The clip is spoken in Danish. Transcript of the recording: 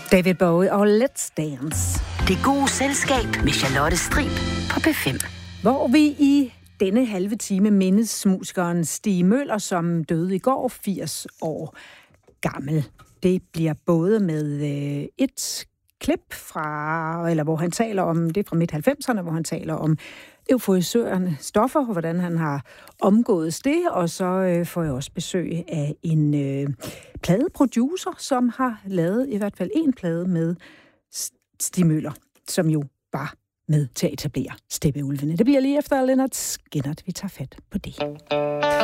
David Bowie og Let's Dance. Det gode selskab med Charlotte Strib på P5. Hvor vi i denne halve time mindes musikeren Stig Møller, som døde i går, 80 år gammel. Det bliver både med et klip fra, eller hvor han taler om, det er fra midt-90'erne, hvor han taler om euforiserende stoffer, og hvordan han har omgået det, og så får jeg også besøg af en pladeproducer, som har lavet i hvert fald en plade med Stig Møller, som jo var med til at etablere Steppeulvene. Det bliver lige efter Lynyrd Skynyrd, vi tager fat på det.